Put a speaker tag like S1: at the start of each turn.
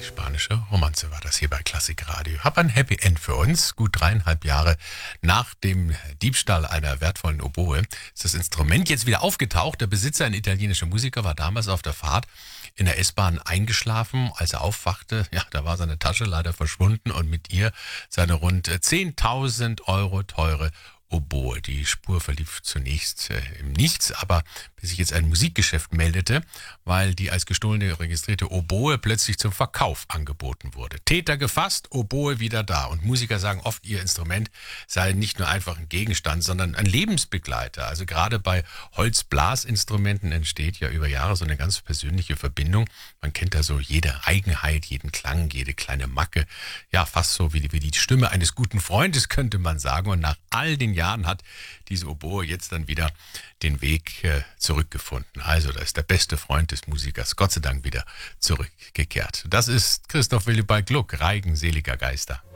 S1: Spanische Romanze war das hier bei Klassik Radio. Hab ein Happy End für uns. Gut 3,5 Jahre nach dem Diebstahl einer wertvollen Oboe ist das Instrument jetzt wieder aufgetaucht. Der Besitzer, ein italienischer Musiker, war damals auf der Fahrt in der S-Bahn eingeschlafen. Als er aufwachte, ja, da war seine Tasche leider verschwunden und mit ihr seine rund 10.000 Euro teure Oboe. Die Spur verlief zunächst im Nichts, aber bis sich jetzt ein Musikgeschäft meldete, weil die als gestohlene registrierte Oboe plötzlich zum Verkauf angeboten wurde. Täter gefasst, Oboe wieder da. Und Musiker sagen oft, ihr Instrument sei nicht nur einfach ein Gegenstand, sondern ein Lebensbegleiter. Also gerade bei Holzblasinstrumenten entsteht ja über Jahre so eine ganz persönliche Verbindung. Man kennt da so jede Eigenheit, jeden Klang, jede kleine Macke. Ja, fast so wie die Stimme eines guten Freundes, könnte man sagen. Und nach all den Jahren hat diese Oboe jetzt dann wieder den Weg zurückgefunden. Also da ist der beste Freund des Musikers Gott sei Dank wieder zurückgekehrt. Das ist Christoph Willibald Gluck, Reigen seliger Geister.